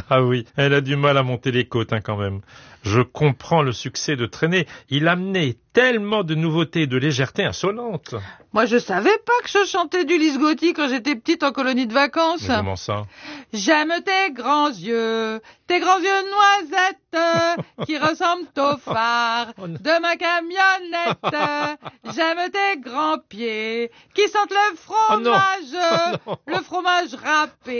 Ah oui, elle a du mal à monter les côtes quand même. Je comprends le succès de Traîner. Il amenait tellement de nouveautés et de légèreté insolente. Moi, je savais pas que je chantais du Lys Gautier quand j'étais petite en colonie de vacances. Mais comment ça? J'aime tes grands yeux noisettes, qui ressemblent aux phares de ma camionnette. J'aime tes grands pieds, qui sentent le fromage, Oh non. le fromage râpé.